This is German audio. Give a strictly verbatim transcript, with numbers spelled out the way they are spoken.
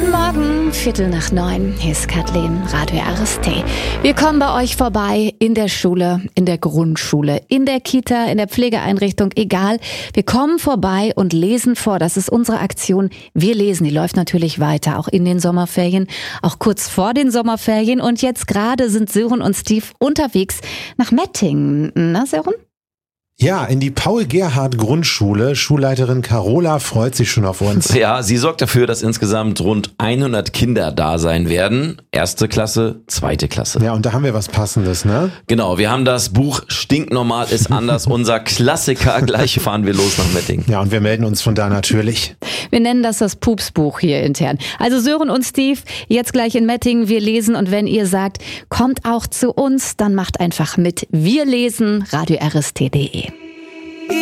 Guten Morgen, Viertel nach neun. Hier ist Kathleen, Radio R S T. Wir kommen bei euch vorbei in der Schule, in der Grundschule, in der Kita, in der Pflegeeinrichtung, egal. Wir kommen vorbei und lesen vor. Das ist unsere Aktion. Wir lesen, die läuft natürlich weiter, auch in den Sommerferien, auch kurz vor den Sommerferien. Und jetzt gerade sind Sören und Steve unterwegs nach Mettingen. Na, Sören? Ja, in die Paul-Gerhardt-Grundschule. Schulleiterin Carola freut sich schon auf uns. Ja, sie sorgt dafür, dass insgesamt rund hundert Kinder da sein werden. Erste Klasse, zweite Klasse. Ja, und da haben wir was Passendes, ne? Genau, wir haben das Buch Stinknormal ist anders, unser Klassiker. Gleich fahren wir los nach Mettingen. Ja, und wir melden uns von da natürlich. Wir nennen das das Pupsbuch hier intern. Also Sören und Steve, jetzt gleich in Mettingen. Wir lesen und wenn ihr sagt, kommt auch zu uns, dann macht einfach mit. Wir lesen, radio r s t punkt d e.